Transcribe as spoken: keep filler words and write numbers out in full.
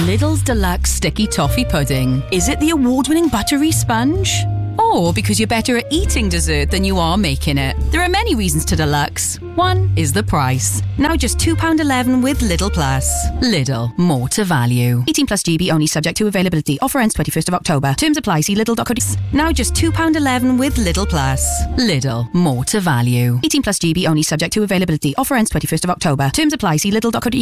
Lidl's Deluxe Sticky Toffee Pudding. Is it the award-winning buttery sponge? Or because you're better at eating dessert than you are making it? There are many reasons to Deluxe. One is the price. Now just two pounds eleven with Lidl Plus. Lidl, more to value. eighteen plus G B only, subject to availability. Offer ends twenty-first of October. Terms apply. See Lidl dot co dot uk. Now just two pounds eleven with Lidl Plus. Lidl, more to value. eighteen plus G B only, subject to availability. Offer ends twenty-first of October. Terms apply. See Lidl dot co dot uk.